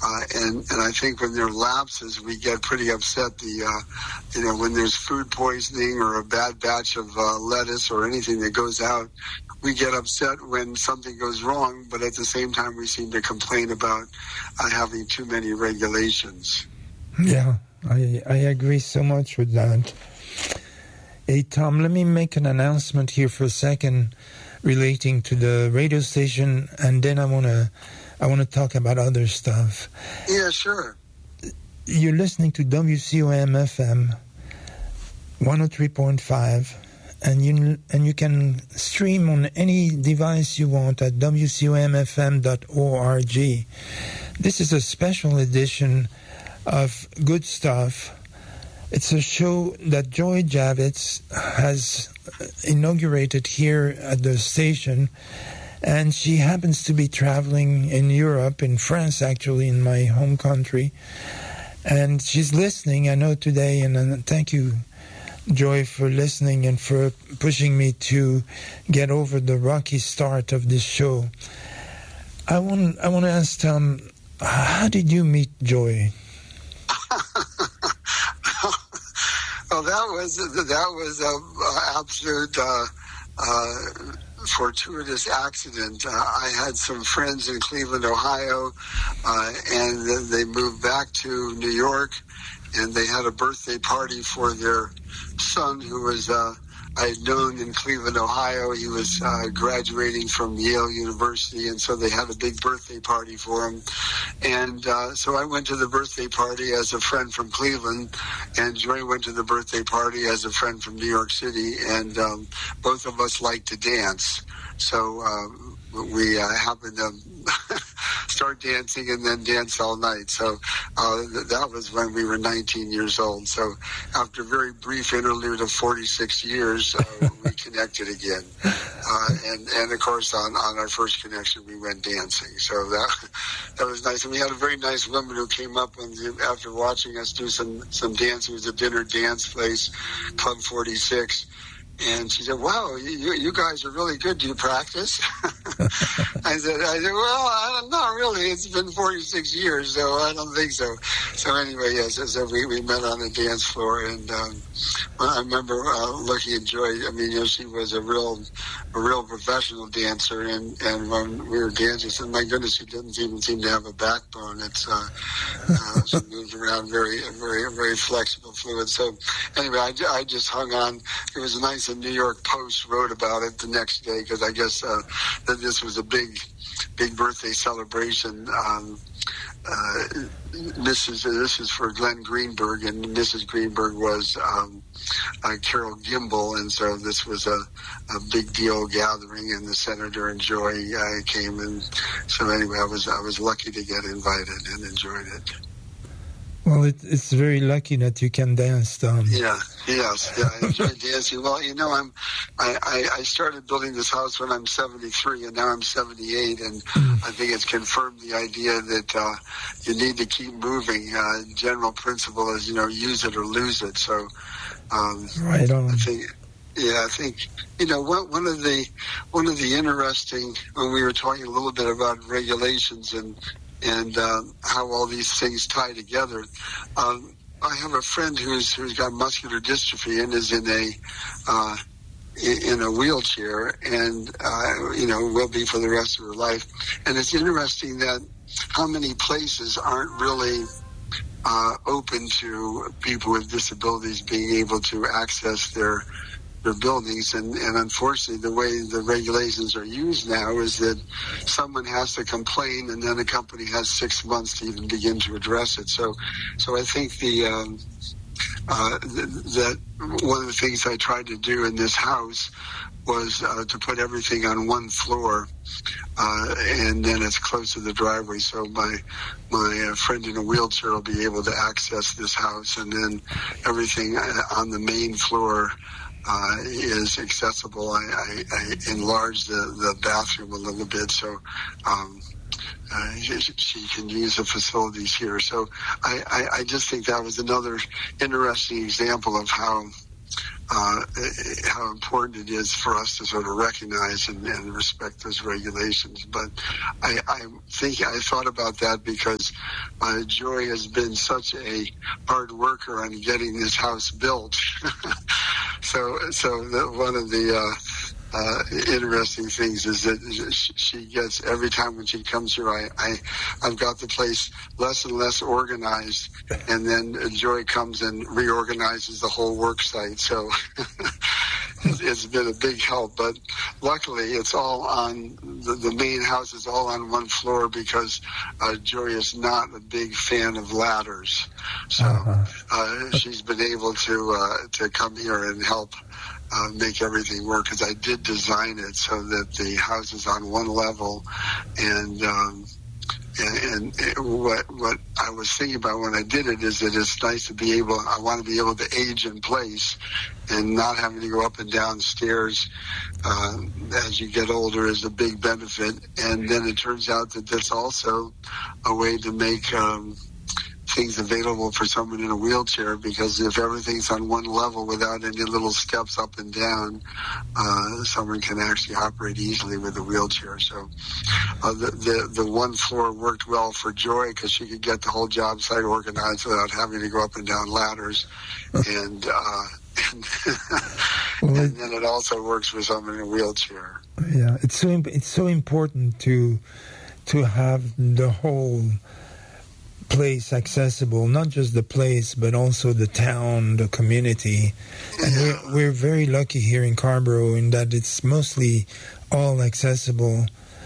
And I think when there are lapses, we get pretty upset. When there's food poisoning or a bad batch of lettuce or anything that goes out, we get upset when something goes wrong, but at the same time we seem to complain about having too many regulations. Yeah, I agree so much with that. Hey, Tom, let me make an announcement here for a second relating to the radio station, and then I want to talk about other stuff. Yeah, sure. You're listening to WCOM-FM 103.5, and you can stream on any device you want at WCOMFM.org. This is a special edition of Good Stuff. It's a show that Joy Javits has inaugurated here at the station, and she happens to be traveling in Europe, in France actually, in my home country, and she's listening, I know, today, and thank you, Joy, for listening and for pushing me to get over the rocky start of this show. I want to ask Tom, how did you meet Joy? Well, that was an absolute fortuitous accident. I had some friends in Cleveland, Ohio, and they moved back to New York, and they had a birthday party for their son, who was I had known in Cleveland, Ohio. He was graduating from Yale University, and so they had a big birthday party for him. And so I went to the birthday party as a friend from Cleveland, and Joy went to the birthday party as a friend from New York City, and both of us liked to dance. So we happened to start dancing and then dance all night. So that was when we were 19 years old. So after a very brief interlude of 46 years, we connected again. And of course, on our first connection, we went dancing. So that was nice. And we had a very nice woman who came up after watching us do some dancing. It was a dinner dance place, Club 46. And she said, "Wow, you guys are really good. Do you practice?" I said, "Well, not really. It's been 46 years, so I don't think so." So anyway, yes, so we met on the dance floor, and I remember looking at Joy. I mean, she was a real professional dancer, and when we were dancing, I said, "My goodness, she didn't even seem to have a backbone." It's she moved around very, very, very flexible, fluid. So anyway, I just hung on. It was nice. The New York Post wrote about it the next day, because I guess that this was a big birthday celebration. This is for Glenn Greenberg, and Mrs. Greenberg was Carol Gimbel, and so this was a big deal gathering, and the senator and Joy came, and so anyway, I was lucky to get invited and enjoyed it. Well, it's very lucky that you can dance, Tom. Yeah, I enjoy dancing. Well, I started building this house when I'm 73, and now I'm 78, and I think it's confirmed the idea that you need to keep moving. General principle is, use it or lose it. So, right on. I think one of the interesting, when we were talking a little bit about regulations and how all these things tie together. I have a friend who's got muscular dystrophy and is in a wheelchair, and will be for the rest of her life. And it's interesting that how many places aren't really open to people with disabilities being able to access their buildings, and unfortunately the way the regulations are used now is that someone has to complain, and then the company has 6 months to even begin to address it. So I think that one of the things I tried to do in this house was to put everything on one floor, and then it's close to the driveway, so my friend in a wheelchair will be able to access this house, and then everything on the main floor is accessible. I enlarged the bathroom a little bit, so she can use the facilities here. So I just think that was another interesting example of how how important it is for us to sort of recognize and respect those regulations. But I thought about that because Joy has been such a hard worker on getting this house built. So one of the interesting things is that she gets, every time when she comes here, I've got the place less and less organized, and then Joy comes and reorganizes the whole work site. So it's been a big help, but luckily it's all on the main house is all on one floor because Joy is not a big fan of ladders. So she's been able to come here and help make everything work, because I did design it so that the house is on one level, and what I was thinking about when I did it is that it's nice to be able, I want to be able to age in place and not having to go up and down stairs as you get older is a big benefit. And then it turns out that that's also a way to make things available for someone in a wheelchair, because if everything's on one level without any little steps up and down, someone can actually operate easily with a wheelchair. So the one floor worked well for Joy because she could get the whole job site organized without having to go up and down ladders, and then it also works for someone in a wheelchair. Yeah, it's so important to have the whole place accessible, not just the place, but also the town, the community. And we're very lucky here in Scarborough in that it's mostly all accessible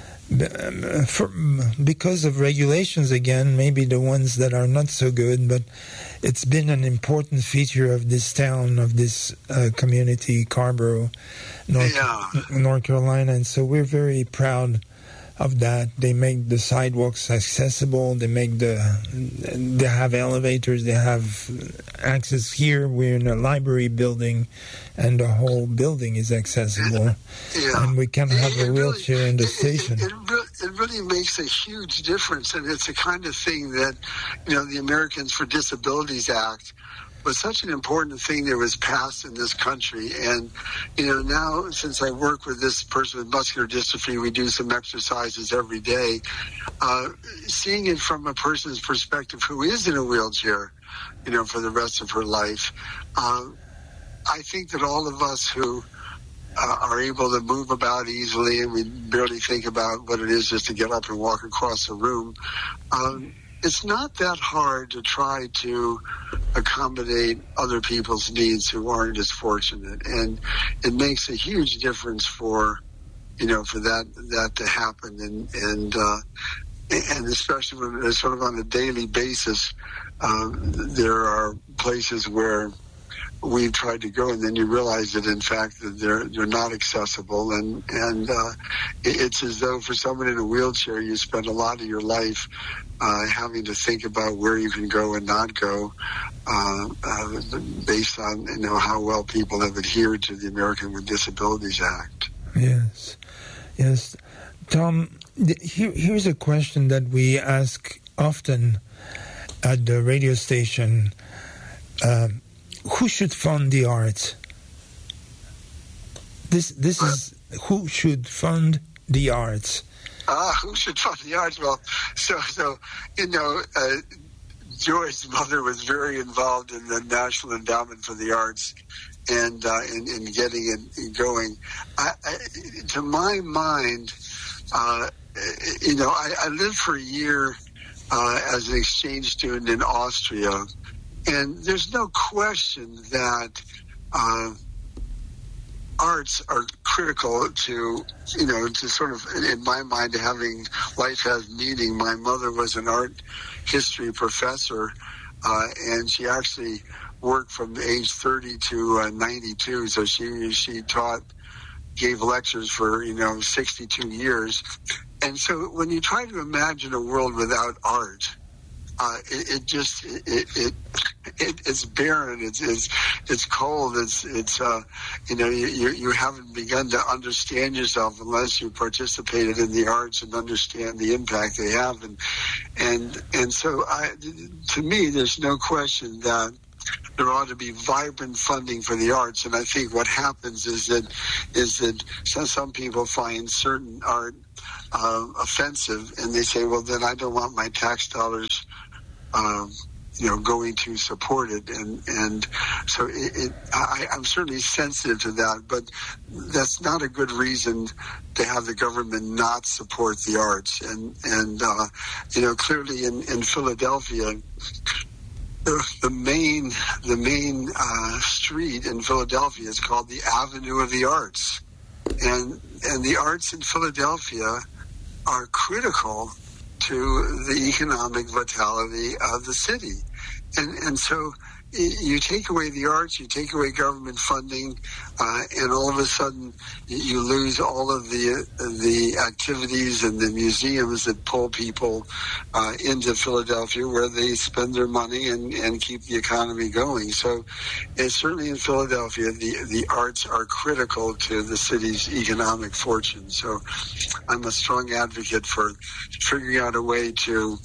because of regulations, again, maybe the ones that are not so good, but it's been an important feature of this town, of this community, Scarborough, North Carolina, and so we're very proud of that. They make the sidewalks accessible. They have elevators. They have access here. We're in a library building, and the whole building is accessible. Yeah. And we can have a wheelchair in the station. It really makes a huge difference, and it's the kind of thing that, the Americans for Disabilities Act was such an important thing that was passed in this country. And, now since I work with this person with muscular dystrophy, we do some exercises every day. Seeing it from a person's perspective who is in a wheelchair, for the rest of her life, I think that all of us who are able to move about easily, and we barely think about what it is just to get up and walk across the room, it's not that hard to try to accommodate other people's needs who aren't as fortunate, and it makes a huge difference for that to happen, and especially when it's sort of on a daily basis. There are places where we've tried to go, and then you realize that in fact that they're not accessible, and it's as though for someone in a wheelchair you spend a lot of your life having to think about where you can go and not go based on how well people have adhered to the American with Disabilities Act. Yes. Tom, here's a question that we ask often at the radio station. Who should fund the arts? This is who should fund the arts. Who should fund the arts? Well, so Joy's mother was very involved in the National Endowment for the Arts, and in getting it going. To my mind, I lived for a year as an exchange student in Austria. And there's no question that arts are critical to sort of, in my mind, to having life have meaning. My mother was an art history professor, and she actually worked from age 30 to 92. So she gave lectures for 62 years. And so when you try to imagine a world without art, it's barren. It's cold. You haven't begun to understand yourself unless you participated in the arts and understand the impact they have. And so to me, there's no question that there ought to be vibrant funding for the arts. And I think what happens is that some people find certain art offensive, and they say, well, then I don't want my tax dollars going to support it, and so I'm certainly sensitive to that, but that's not a good reason to have the government not support the arts. And clearly in Philadelphia, the main street in Philadelphia is called the Avenue of the Arts, and the arts in Philadelphia are critical to the economic vitality of the city. And so you take away the arts, you take away government funding, and all of a sudden you lose all of the activities and the museums that pull people into Philadelphia, where they spend their money and keep the economy going. So certainly in Philadelphia, the arts are critical to the city's economic fortune. So I'm a strong advocate for figuring out a way to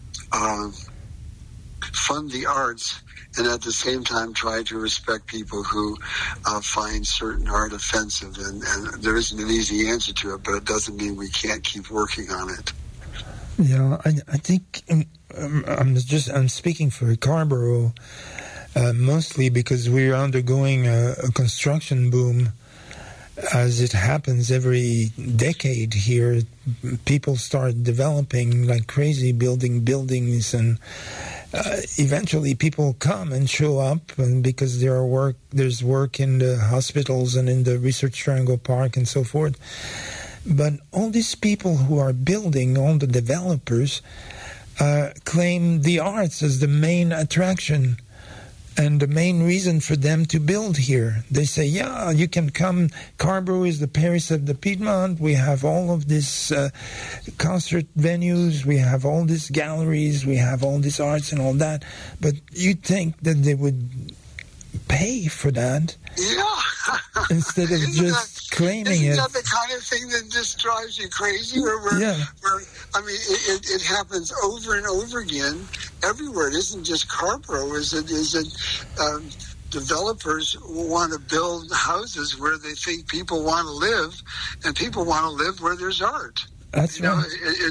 fund the arts, and at the same time try to respect people who find certain art offensive. And there isn't an easy answer to it, but it doesn't mean we can't keep working on it. Yeah, I think I'm speaking for Carrboro mostly because we're undergoing a construction boom. As it happens every decade here, people start developing like crazy, building buildings, and eventually people come and show up, and because there's work in the hospitals and in the Research Triangle Park and so forth. But all these people who are building, all the developers, claim the arts as the main attraction and the main reason for them to build here. They say, yeah, you can come. Carrboro is the Paris of the Piedmont. We have all of these concert venues. We have all these galleries. We have all these arts and all that. But you'd think that they would pay for that, instead of just claiming it. Isn't that the kind of thing that just drives you crazy? It happens over and over again everywhere. It isn't just Carrboro. Is it developers want to build houses where they think people want to live, and people want to live where there's art. That's right.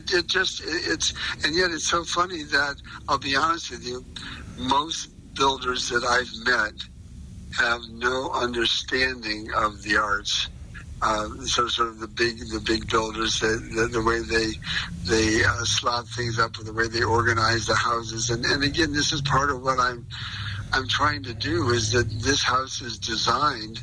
And yet it's so funny that, I'll be honest with you, most builders that I've met have no understanding of the arts. So sort of the big builders, the way they slot things up, or the way they organize the houses, and again, this is part of what I'm trying to do, is that this house is designed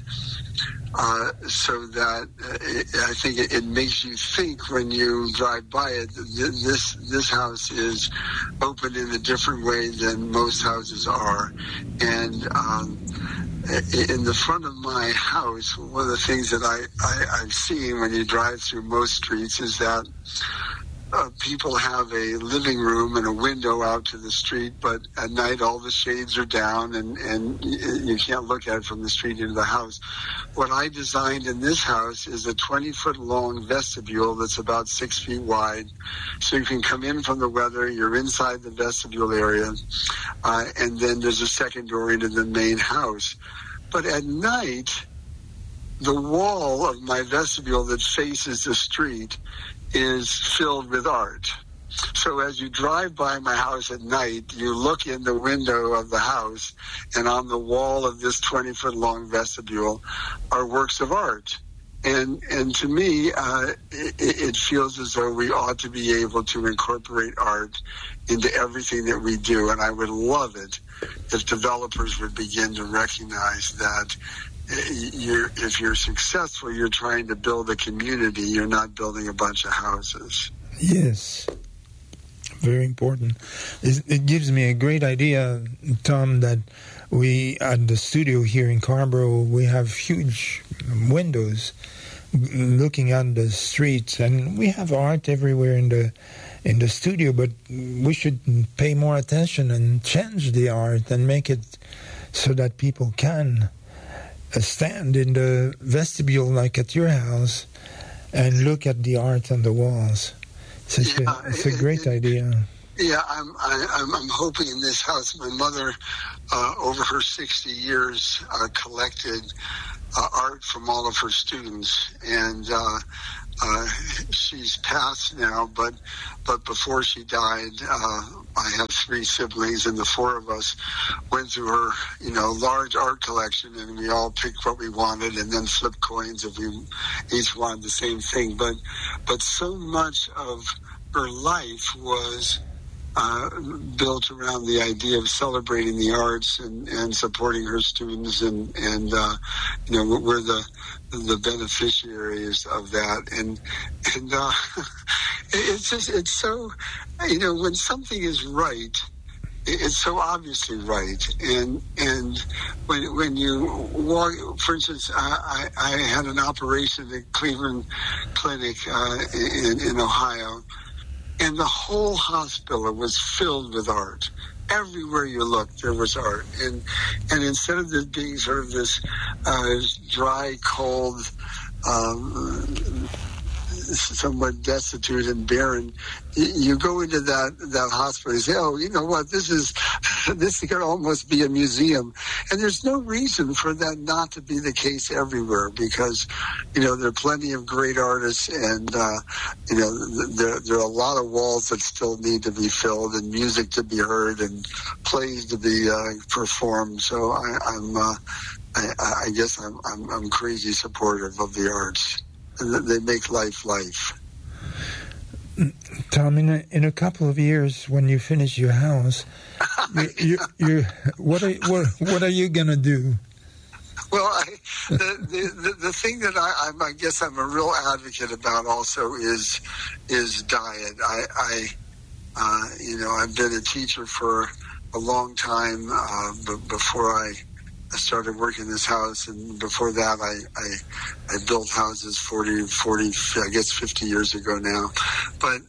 so that I think it makes you think when you drive by it. This house is opened in a different way than most houses are, and in the front of my house, one of the things that I've seen when you drive through most streets is that people have a living room and a window out to the street, but at night all the shades are down and you can't look at it from the street into the house. What I designed in this house is a 20-foot long vestibule that's about 6 feet wide. So you can come in from the weather, you're inside the vestibule area, and then there's a second door into the main house. But at night, the wall of my vestibule that faces the street is filled with art. So as you drive by my house at night, you look in the window of the house, and on the wall of this 20-foot long vestibule are works of art. And to me, it feels as though we ought to be able to incorporate art into everything that we do. And I would love it if developers would begin to recognize that if you're successful, you're trying to build a community. You're not building a bunch of houses. Yes. Very important. It gives me a great idea, Tom, that we, at the studio here in Carrboro, we have huge windows looking at the streets, and we have art everywhere in the studio, but we should pay more attention and change the art and make it so that people can stand in the vestibule like at your house and look at the art on the walls. It's a great idea. Yeah, I'm hoping in this house. My mother, over her 60 years, collected art from all of her students, and she's passed now. But before she died, I have 3 siblings, and the 4 of us went through her, large art collection, and we all picked what we wanted, and then flipped coins if we each wanted the same thing. But so much of her life was built around the idea of celebrating the arts and supporting her students, and we're the beneficiaries of that, and it's so, when something is right, it's so obviously right, and when you walk, for instance, I had an operation at Cleveland Clinic in Ohio. And the whole hospital was filled with art. Everywhere you looked, there was art. And instead of this being sort of this dry, cold, somewhat destitute and barren, you go into that hospital and say, oh, you know what, this could almost be a museum. And there's no reason for that not to be the case everywhere, because, there are plenty of great artists, and, there are a lot of walls that still need to be filled, and music to be heard, and plays to be performed. So I guess I'm crazy supportive of the arts. They make life. Tom, in a couple of years, when you finish your house, what are you gonna do? Well, the thing that I guess I'm a real advocate about also is diet. I've been a teacher for a long time before I started working in this house, and before that I built houses 40, I guess 50 years ago now. But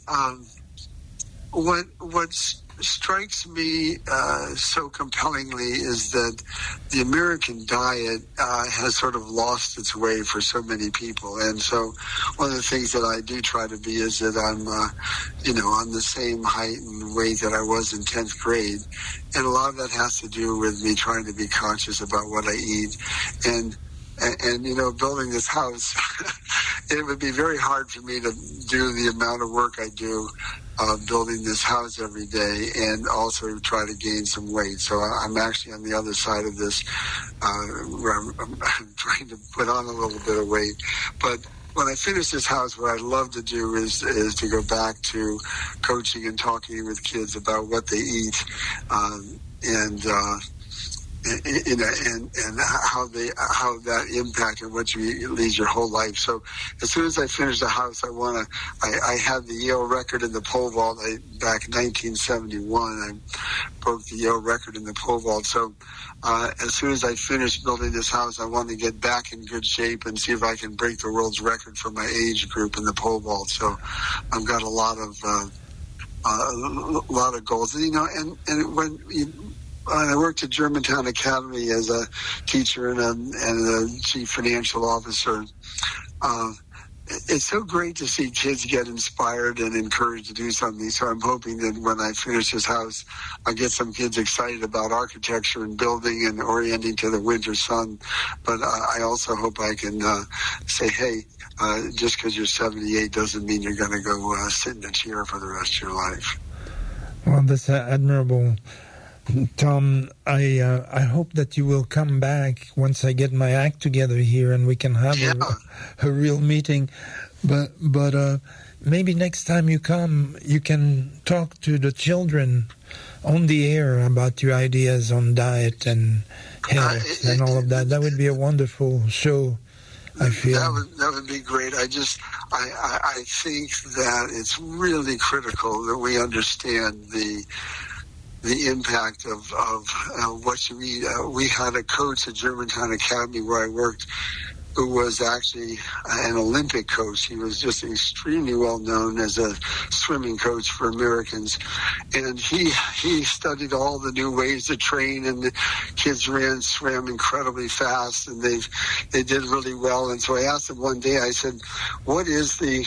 what strikes me so compellingly is that the American diet has sort of lost its way for so many people. And so one of the things that I do try to be is that I'm, on the same height and weight that I was in 10th grade. And a lot of that has to do with me trying to be conscious about what I eat. And building this house, it would be very hard for me to do the amount of work I do building this house every day, and also try to gain some weight. So I'm actually on the other side of this, where I'm trying to put on a little bit of weight. But when I finish this house, what I'd love to do is to go back to coaching and talking with kids about what they eat, and how that impacted what you eat leads your whole life. So as soon as I finish the house, I had the Yale record in the pole vault back in 1971. I broke the Yale record in the pole vault. So as soon as I finish building this house, I want to get back in good shape and see if I can break the world's record for my age group in the pole vault. So I've got a lot of goals, and when I worked at Germantown Academy as a teacher and a chief financial officer. It's so great to see kids get inspired and encouraged to do something. So I'm hoping that when I finish this house, I'll get some kids excited about architecture and building and orienting to the winter sun. But I also hope I can say, hey, just because you're 78 doesn't mean you're going to go sit in a chair for the rest of your life. Well, that's admirable. Tom, I hope that you will come back once I get my act together here and we can have a real meeting. But maybe next time you come, you can talk to the children on the air about your ideas on diet and health and all of that. That would be a wonderful show, I feel. That would be great. I think that it's really critical that we understand the impact of what you eat. We had a coach at Germantown Academy where I worked who was actually an Olympic coach. He was just extremely well known as a swimming coach for Americans. And he studied all the new ways to train, and the kids swam incredibly fast, and they did really well. And so I asked him one day, I said, what is the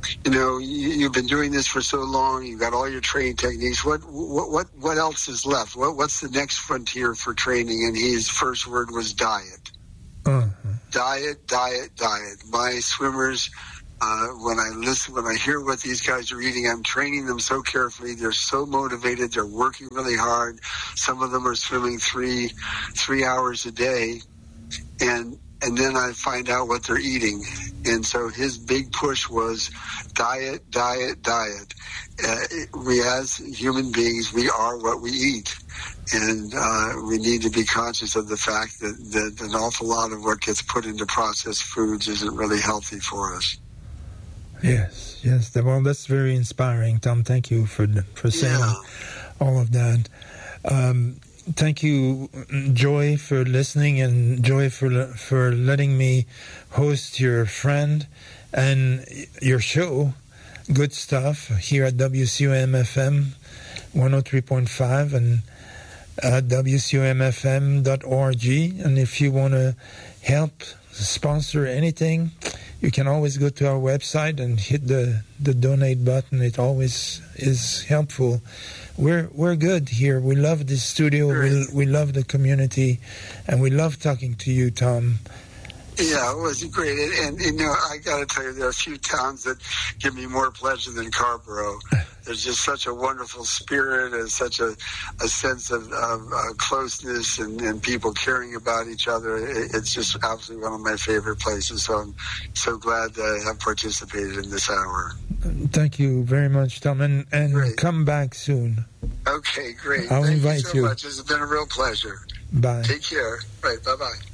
You've been doing this for so long. You've got all your training techniques. What else is left? What's the next frontier for training? And his first word was diet. Diet, diet, diet. My swimmers, when I hear what these guys are eating, I'm training them so carefully. They're so motivated. They're working really hard. Some of them are swimming three hours a day, and then I find out what they're eating. And so his big push was diet, diet, diet. We as human beings, we are what we eat. And we need to be conscious of the fact that an awful lot of what gets put into processed foods isn't really healthy for us. Yes. Well, that's very inspiring, Tom. Thank you for saying all of that. Thank you, Joy, for listening, and Joy for letting me host your friend and your show, Good Stuff, here at WCOM-FM 103.5 and at WCOMFM.org. And if you want to help sponsor anything, you can always go to our website and hit the donate button. It always is helpful. We're good here. We love this studio. We love the community, and we love talking to you, Tom. Yeah, it was great. And I got to tell you, there are a few towns that give me more pleasure than Scarborough. There's just such a wonderful spirit and such a sense of closeness and people caring about each other. It's just absolutely one of my favorite places. So I'm so glad that I have participated in this hour. Thank you very much, Tom. And come back soon. Okay, great. I'll invite you so much. It's been a real pleasure. Bye. Take care. Right, bye-bye.